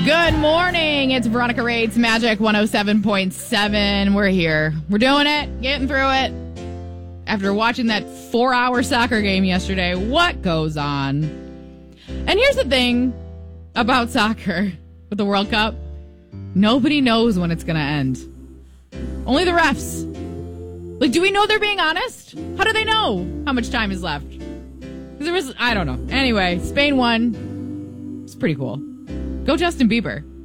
Good morning. It's Veronica Raid's Magic 107.7. We're here. We're doing it. Getting through it. After watching that 4-hour soccer game yesterday, what goes on? And here's the thing about soccer with the World Cup. Nobody knows when it's going to end. Only the refs. Like, do we know they're being honest? How do they know how much time is left? I don't know. Anyway, Spain won. It's pretty cool. Go Justin Bieber.